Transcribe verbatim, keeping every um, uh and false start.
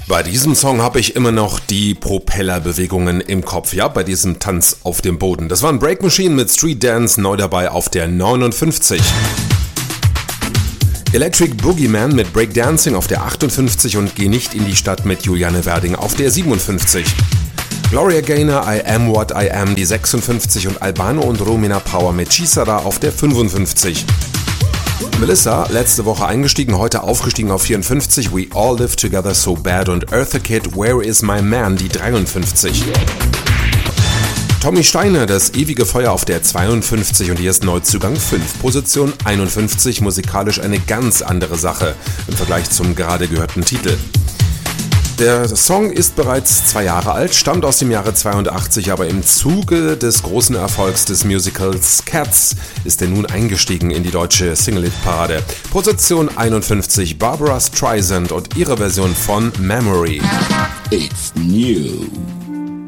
Bei diesem Song habe ich immer noch die Propellerbewegungen im Kopf, ja, bei diesem Tanz auf dem Boden. Das war ein Break Machine mit Street Dance, neu dabei auf der neunundfünfzig. Electric Boogeyman mit Breakdancing auf der achtundfünfzig und Geh nicht in die Stadt mit Juliane Werding auf der siebenundfünfzig. Gloria Gaynor, I Am What I Am, die sechsundfünfzig und Albano und Romina Power mit Chisara auf der fünfundfünfzig. Melissa, letzte Woche eingestiegen, heute aufgestiegen auf vierundfünfzig, We All Live Together So Bad und Eartha Kitt, Where Is My Man, die dreiundfünfzig. Tommy Steiner, das ewige Feuer auf der zweiundfünfzig und hier ist Neuzugang fünf, Position einundfünfzig, musikalisch eine ganz andere Sache im Vergleich zum gerade gehörten Titel. Der Song ist bereits zwei Jahre alt, stammt aus dem Jahre zweiundachtzig, aber im Zuge des großen Erfolgs des Musicals Cats ist er nun eingestiegen in die deutsche Single-Hit-Parade. Position einundfünfzig, Barbra Streisand und ihre Version von Memory. It's new.